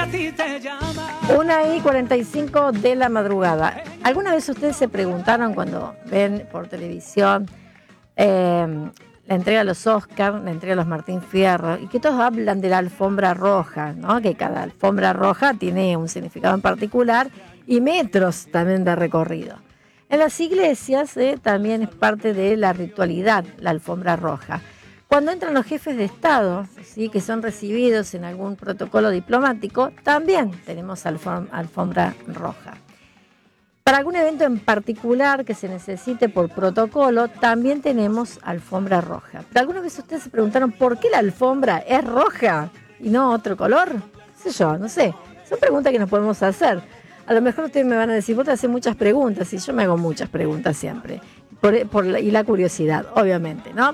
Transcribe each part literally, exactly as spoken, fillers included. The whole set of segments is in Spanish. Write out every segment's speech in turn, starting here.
Una y cuarenta y cinco de la madrugada. ¿Alguna vez ustedes se preguntaron cuando ven por televisión eh, la entrega de los Oscar, la entrega de los Martín Fierro, y que todos hablan de la alfombra roja, ¿no? Que cada alfombra roja tiene un significado en particular y metros también de recorrido? En las iglesias eh, también es parte de la ritualidad la alfombra roja. Cuando entran los jefes de Estado, ¿sí?, que son recibidos en algún protocolo diplomático, también tenemos alfom- alfombra roja. Para algún evento en particular que se necesite por protocolo, también tenemos alfombra roja. Pero alguna vez ustedes se preguntaron por qué la alfombra es roja y no otro color. No sé yo, no sé. Son preguntas que nos podemos hacer. A lo mejor ustedes me van a decir, vos te haces muchas preguntas, y yo me hago muchas preguntas siempre. Por, por la, y la curiosidad, obviamente, ¿no?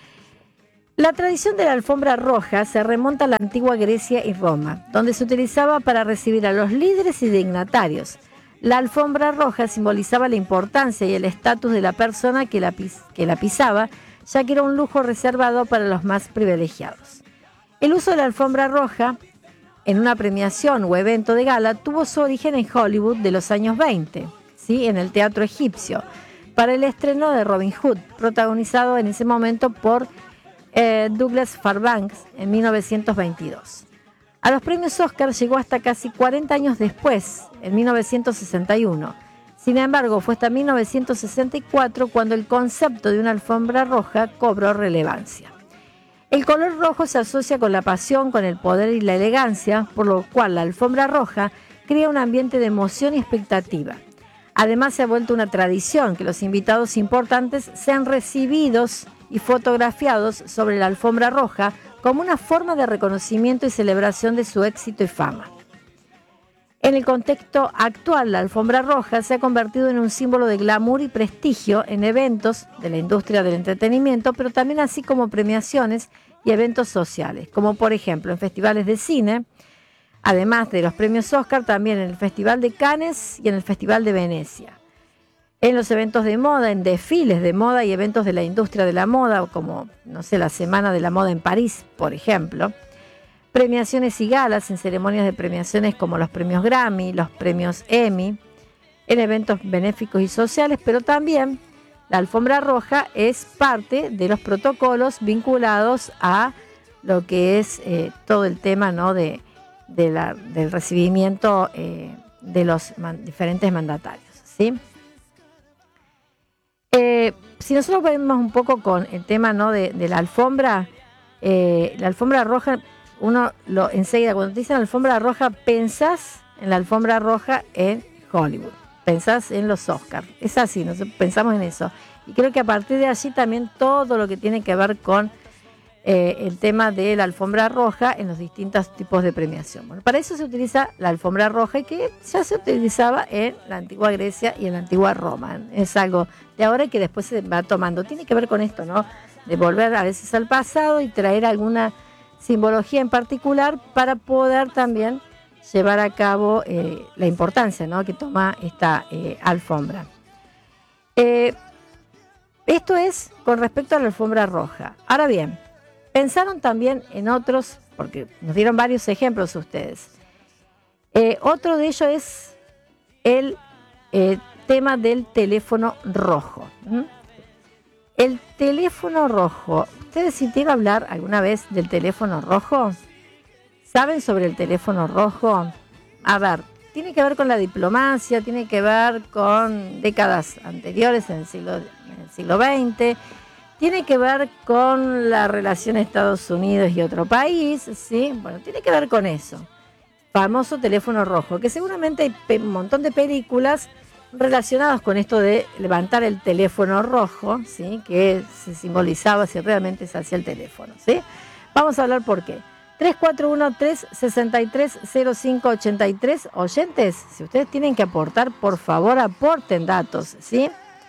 La tradición de la alfombra roja se remonta a la antigua Grecia y Roma, donde se utilizaba para recibir a los líderes y dignatarios. La alfombra roja simbolizaba la importancia y el estatus de la persona que la, pis- que la pisaba, ya que era un lujo reservado para los más privilegiados. El uso de la alfombra roja en una premiación o evento de gala tuvo su origen en Hollywood de los años veinte, ¿sí?, en el teatro egipcio, para el estreno de Robin Hood, protagonizado en ese momento por Eh, Douglas Fairbanks en mil novecientos veintidós. A los premios Oscar llegó hasta casi cuarenta años después, en mil novecientos sesenta y uno. Sin embargo, fue hasta mil novecientos sesenta y cuatro cuando el concepto de una alfombra roja cobró relevancia. El color rojo se asocia con la pasión, con el poder y la elegancia, por lo cual la alfombra roja crea un ambiente de emoción y expectativa. Además, se ha vuelto una tradición que los invitados importantes sean recibidos y fotografiados sobre la alfombra roja como una forma de reconocimiento y celebración de su éxito y fama. En el contexto actual, la alfombra roja se ha convertido en un símbolo de glamour y prestigio en eventos de la industria del entretenimiento, pero también así como premiaciones y eventos sociales, como por ejemplo en festivales de cine, además de los premios Oscar, también en el Festival de Cannes y en el Festival de Venecia. En los eventos de moda, en desfiles de moda y eventos de la industria de la moda, como, no sé, la Semana de la Moda en París, por ejemplo. Premiaciones y galas en ceremonias de premiaciones como los premios Grammy, los premios Emmy, en eventos benéficos y sociales, pero también la alfombra roja es parte de los protocolos vinculados a lo que es eh, todo el tema, ¿no?, de, de la, del recibimiento eh, de los man, diferentes mandatarios, ¿sí? Eh, si nosotros vemos un poco con el tema, ¿no?, de, de la alfombra, eh, la alfombra roja, uno lo enseguida, cuando te dicen alfombra roja, pensás en la alfombra roja en Hollywood, pensás en los Oscars, es así, nosotros pensamos en eso. Y creo que a partir de allí también todo lo que tiene que ver con eh, el tema de la alfombra roja en los distintos tipos de premiación. Bueno, para eso se utiliza la alfombra roja, y que ya se utilizaba en la antigua Grecia y en la antigua Roma. Es algo de ahora y que después se va tomando. Tiene que ver con esto, ¿no?, de volver a veces al pasado y traer alguna simbología en particular para poder también llevar a cabo eh, la importancia, ¿no?, que toma esta eh, alfombra. Eh, esto es con respecto a la alfombra roja. Ahora bien, pensaron también en otros, porque nos dieron varios ejemplos ustedes. Eh, otro de ellos es el eh, tema del teléfono rojo. ¿Mm? El teléfono rojo. ¿Ustedes sintieron hablar alguna vez del teléfono rojo? ¿Saben sobre el teléfono rojo? A ver, tiene que ver con la diplomacia, tiene que ver con décadas anteriores en el siglo, en el siglo veinte. Tiene que ver con la relación Estados Unidos y otro país, ¿sí? Bueno, tiene que ver con eso. Famoso teléfono rojo, que seguramente hay un montón de películas relacionadas con esto de levantar el teléfono rojo, ¿sí?, que se simbolizaba si realmente se hacía el teléfono, ¿sí? Vamos a hablar por qué. tres cuatro uno, tres seis tres, cero cinco ocho tres. Oyentes, si ustedes tienen que aportar, por favor, aporten datos, ¿sí?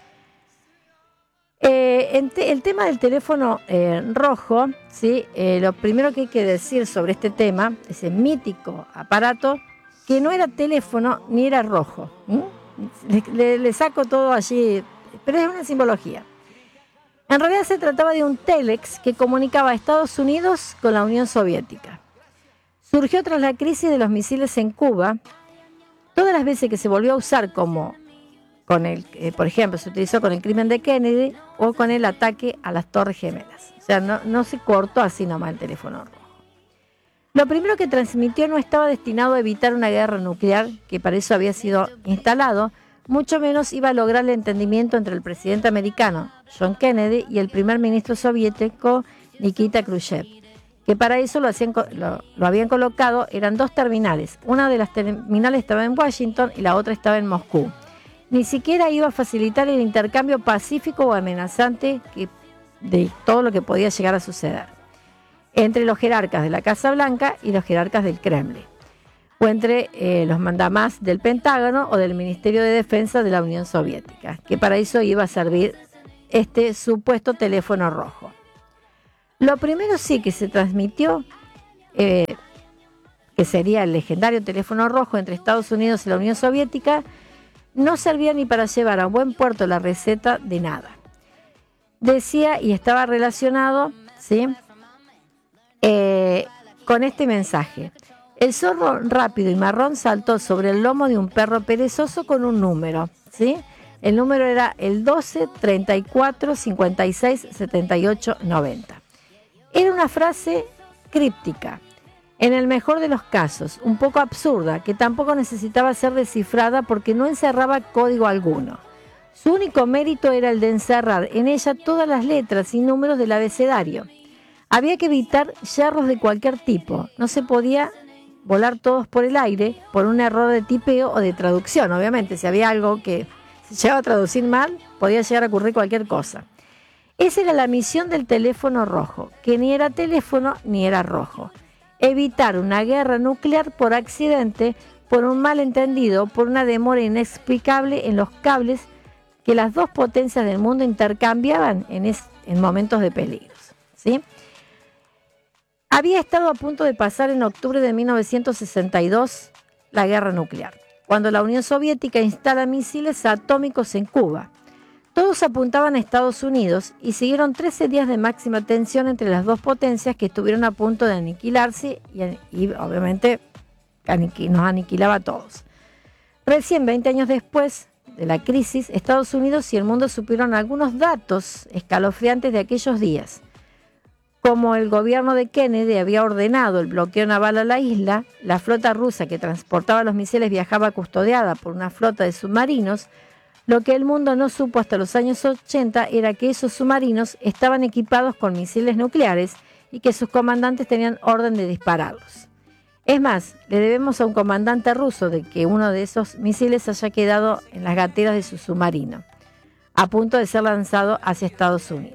Eh, en te, el tema del teléfono eh, rojo, ¿sí? Eh, lo primero que hay que decir sobre este tema, ese mítico aparato, que no era teléfono ni era rojo. ¿Mm? Le, le, le saco todo allí, pero es una simbología. En realidad se trataba de un télex que comunicaba a Estados Unidos con la Unión Soviética. Surgió tras la crisis de los misiles en Cuba. Todas las veces que se volvió a usar como, con el, eh, por ejemplo, se utilizó con el crimen de Kennedy o con el ataque a las Torres Gemelas. O sea, no, no se cortó así nomás el teléfono rojo. Lo primero que transmitió no estaba destinado a evitar una guerra nuclear, que para eso había sido instalado, mucho menos iba a lograr el entendimiento entre el presidente americano, John Kennedy, y el primer ministro soviético, Nikita Khrushchev, que para eso lo, hacían, lo, lo habían colocado, eran dos terminales. Una de las terminales estaba en Washington y la otra estaba en Moscú. Ni siquiera iba a facilitar el intercambio pacífico o amenazante que, de todo lo que podía llegar a suceder entre los jerarcas de la Casa Blanca y los jerarcas del Kremlin, o entre eh, los mandamás del Pentágono o del Ministerio de Defensa de la Unión Soviética, que para eso iba a servir este supuesto teléfono rojo. Lo primero sí que se transmitió, eh, que sería el legendario teléfono rojo entre Estados Unidos y la Unión Soviética, no servía ni para llevar a buen puerto la receta de nada. Decía y estaba relacionado, ¿sí?, Eh, con este mensaje: el zorro rápido y marrón saltó sobre el lomo de un perro perezoso con un número, ¿sí? El número era el doce, treinta y cuatro, cincuenta y seis, setenta y ocho, noventa. Era una frase críptica, en el mejor de los casos, un poco absurda, que tampoco necesitaba ser descifrada porque no encerraba código alguno. Su único mérito era el de encerrar en ella todas las letras y números del abecedario. Había que evitar yerros de cualquier tipo. No se podía volar todos por el aire por un error de tipeo o de traducción. Obviamente, si había algo que se llegaba a traducir mal, podía llegar a ocurrir cualquier cosa. Esa era la misión del teléfono rojo, que ni era teléfono ni era rojo. Evitar una guerra nuclear por accidente, por un malentendido, por una demora inexplicable en los cables que las dos potencias del mundo intercambiaban en, es, en momentos de peligro, ¿sí? Había estado a punto de pasar en octubre de mil novecientos sesenta y dos la guerra nuclear, cuando la Unión Soviética instala misiles atómicos en Cuba. Todos apuntaban a Estados Unidos y siguieron trece días de máxima tensión entre las dos potencias que estuvieron a punto de aniquilarse y, y obviamente nos aniquilaba a todos. Recién veinte años después de la crisis, Estados Unidos y el mundo supieron algunos datos escalofriantes de aquellos días. Como el gobierno de Kennedy había ordenado el bloqueo naval a la isla, la flota rusa que transportaba los misiles viajaba custodiada por una flota de submarinos. Lo que el mundo no supo hasta los años ochenta era que esos submarinos estaban equipados con misiles nucleares y que sus comandantes tenían orden de dispararlos. Es más, le debemos a un comandante ruso de que uno de esos misiles haya quedado en las gateras de su submarino, a punto de ser lanzado hacia Estados Unidos.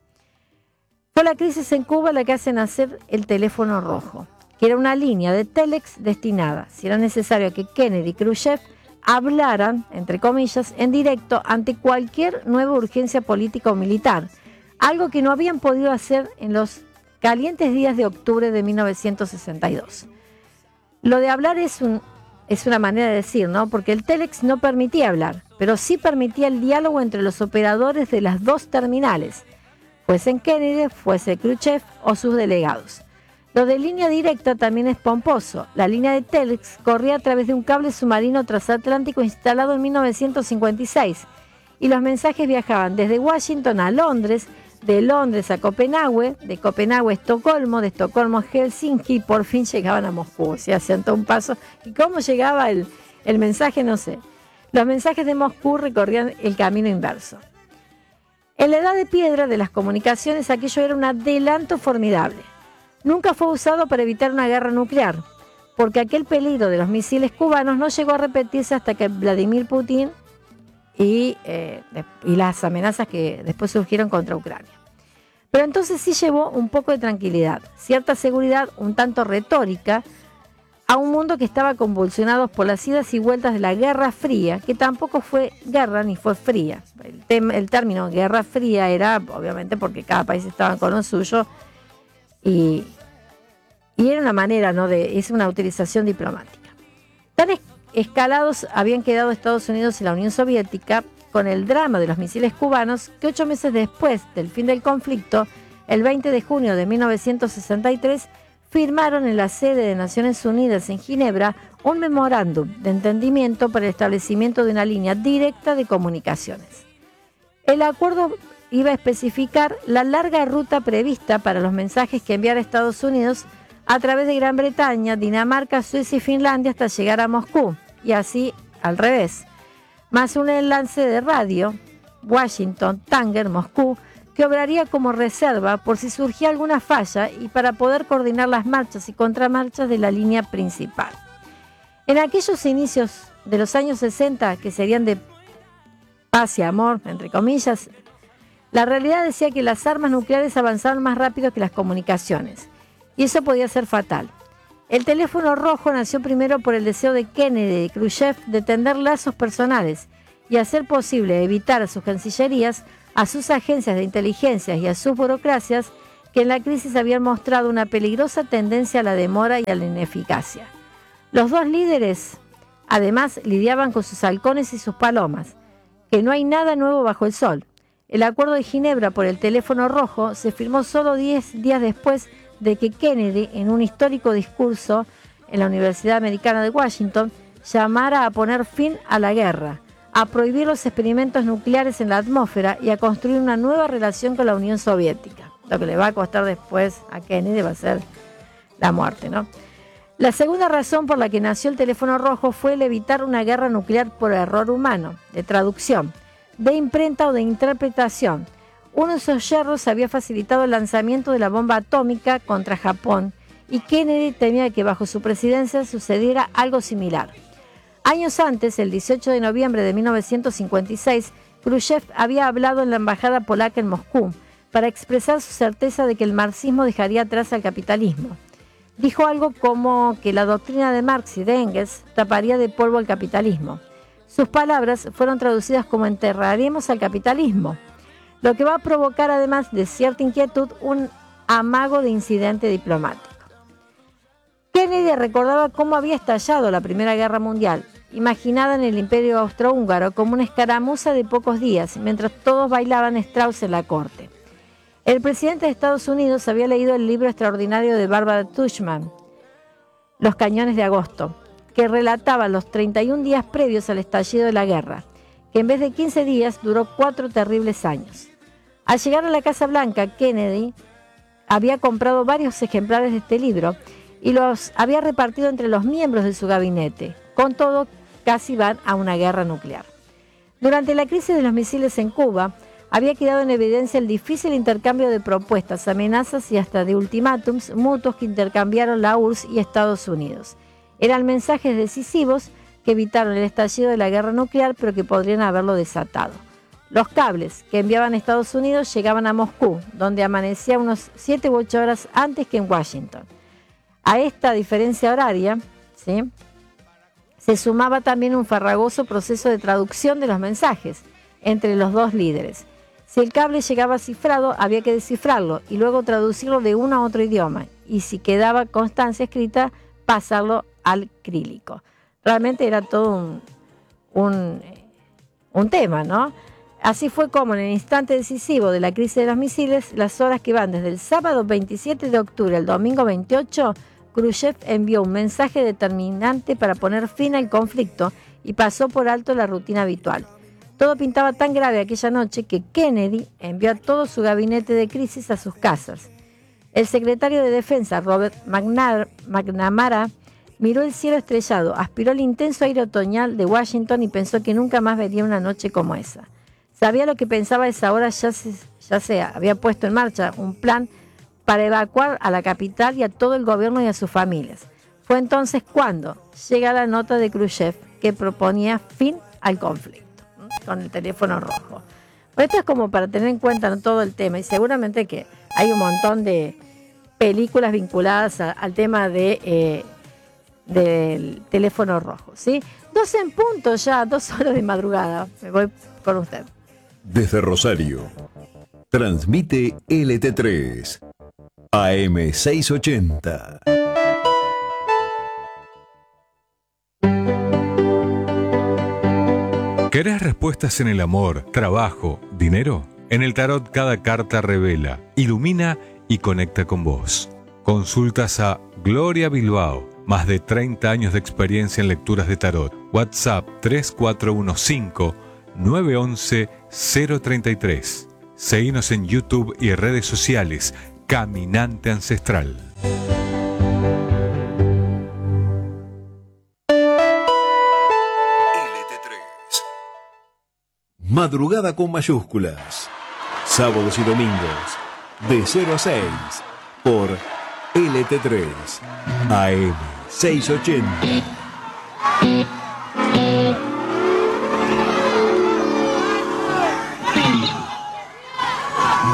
Fue la crisis en Cuba la que hace nacer el teléfono rojo, que era una línea de telex destinada, si era necesario, que Kennedy y Khrushchev hablaran, entre comillas, en directo ante cualquier nueva urgencia política o militar, algo que no habían podido hacer en los calientes días de octubre de mil novecientos sesenta y dos. Lo de hablar es, un, es una manera de decir, ¿no? Porque el telex no permitía hablar, pero sí permitía el diálogo entre los operadores de las dos terminales, fuesen Kennedy, fuese Khrushchev o sus delegados. Lo de línea directa también es pomposo. La línea de telex corría a través de un cable submarino transatlántico instalado en mil novecientos cincuenta y seis y los mensajes viajaban desde Washington a Londres, de Londres a Copenhague, de Copenhague a Estocolmo, de Estocolmo a Helsinki y por fin llegaban a Moscú. O sea, hacían todo un paso. ¿Y cómo llegaba el, el mensaje? No sé. Los mensajes de Moscú recorrían el camino inverso. En la edad de piedra de las comunicaciones, aquello era un adelanto formidable. Nunca fue usado para evitar una guerra nuclear, porque aquel peligro de los misiles cubanos no llegó a repetirse hasta que Vladimir Putin y, eh, y las amenazas que después surgieron contra Ucrania. Pero entonces sí llevó un poco de tranquilidad, cierta seguridad un tanto retórica, a un mundo que estaba convulsionado por las idas y vueltas de la Guerra Fría, que tampoco fue guerra ni fue fría. El, tem- el término Guerra Fría era, obviamente, porque cada país estaba con lo suyo, y, y era una manera, ¿no?, de, es una utilización diplomática. Tan es- escalados habían quedado Estados Unidos y la Unión Soviética con el drama de los misiles cubanos, que ocho meses después del fin del conflicto, el veinte de junio de mil novecientos sesenta y tres, firmaron en la sede de Naciones Unidas en Ginebra un memorándum de entendimiento para el establecimiento de una línea directa de comunicaciones. El acuerdo iba a especificar la larga ruta prevista para los mensajes que enviara Estados Unidos a través de Gran Bretaña, Dinamarca, Suecia y Finlandia hasta llegar a Moscú, y así al revés, más un enlace de radio, Washington, Tánger, Moscú, que obraría como reserva por si surgía alguna falla y para poder coordinar las marchas y contramarchas de la línea principal. En aquellos inicios de los años sesenta, que serían de paz y amor, entre comillas, la realidad decía que las armas nucleares avanzaban más rápido que las comunicaciones, y eso podía ser fatal. El teléfono rojo nació primero por el deseo de Kennedy y Khrushchev de tender lazos personales y hacer posible evitar a sus cancillerías, a sus agencias de inteligencia y a sus burocracias que en la crisis habían mostrado una peligrosa tendencia a la demora y a la ineficacia. Los dos líderes, además, lidiaban con sus halcones y sus palomas, que no hay nada nuevo bajo el sol. El acuerdo de Ginebra por el teléfono rojo se firmó solo diez días después de que Kennedy, en un histórico discurso en la Universidad Americana de Washington, llamara a poner fin a la guerra, a prohibir los experimentos nucleares en la atmósfera y a construir una nueva relación con la Unión Soviética. Lo que le va a costar después a Kennedy va a ser la muerte, ¿no? La segunda razón por la que nació el teléfono rojo fue el evitar una guerra nuclear por error humano, de traducción, de imprenta o de interpretación. Uno de esos yerros había facilitado el lanzamiento de la bomba atómica contra Japón y Kennedy temía que bajo su presidencia sucediera algo similar. Años antes, el dieciocho de noviembre de mil novecientos cincuenta y seis, Khrushchev había hablado en la embajada polaca en Moscú para expresar su certeza de que el marxismo dejaría atrás al capitalismo. Dijo algo como que la doctrina de Marx y de Engels taparía de polvo al capitalismo. Sus palabras fueron traducidas como enterraremos al capitalismo, lo que va a provocar además de cierta inquietud un amago de incidente diplomático. Kennedy recordaba cómo había estallado la Primera Guerra Mundial, imaginada en el Imperio Austrohúngaro como una escaramuza de pocos días, mientras todos bailaban Strauss en la corte. El presidente de Estados Unidos había leído el libro extraordinario de Barbara Tuchman, Los cañones de agosto, que relataba los treinta y un días previos al estallido de la guerra, que en vez de quince días duró cuatro terribles años. Al llegar a la Casa Blanca, Kennedy había comprado varios ejemplares de este libro y los había repartido entre los miembros de su gabinete. Con todo, casi van a una guerra nuclear. Durante la crisis de los misiles en Cuba, había quedado en evidencia el difícil intercambio de propuestas, amenazas y hasta de ultimátums mutuos que intercambiaron la U R S S y Estados Unidos. Eran mensajes decisivos que evitaron el estallido de la guerra nuclear, pero que podrían haberlo desatado. Los cables que enviaban a Estados Unidos llegaban a Moscú, donde amanecía unos siete u ocho horas antes que en Washington. A esta diferencia horaria, ¿sí?, se sumaba también un farragoso proceso de traducción de los mensajes entre los dos líderes. Si el cable llegaba cifrado, había que descifrarlo y luego traducirlo de uno a otro idioma. Y si quedaba constancia escrita, pasarlo al crílico. Realmente era todo un, un, un tema, ¿no? Así fue como en el instante decisivo de la crisis de los misiles, las horas que van desde el sábado veintisiete de octubre al domingo veintiocho, Khrushchev envió un mensaje determinante para poner fin al conflicto y pasó por alto la rutina habitual. Todo pintaba tan grave aquella noche que Kennedy envió a todo su gabinete de crisis a sus casas. El secretario de Defensa, Robert McNamara, miró el cielo estrellado, aspiró el intenso aire otoñal de Washington y pensó que nunca más vería una noche como esa. Sabía lo que pensaba a esa hora, ya se, ya se había puesto en marcha un plan para evacuar a la capital y a todo el gobierno y a sus familias. Fue entonces cuando llega la nota de Khrushchev que proponía fin al conflicto, ¿no?, con el teléfono rojo. Pero esto es como para tener en cuenta, ¿no?, todo el tema, y seguramente que hay un montón de películas vinculadas a, al tema de, eh, del teléfono rojo, ¿sí? Dos en punto ya, dos horas de madrugada. Me voy con usted. Desde Rosario, transmite L T tres, A M seiscientos ochenta. ¿Querés respuestas en el amor, trabajo, dinero? En el tarot cada carta revela, ilumina y conecta con vos. Consultas a Gloria Bilbao. Más de treinta años de experiencia en lecturas de tarot. WhatsApp tres cuatro uno cinco, nueve uno uno, cero tres tres. Seguinos en YouTube y redes sociales. Caminante Ancestral. L T tres. Madrugada con mayúsculas. Sábados y domingos. De cero a seis. Por L T tres. A M seiscientos ochenta.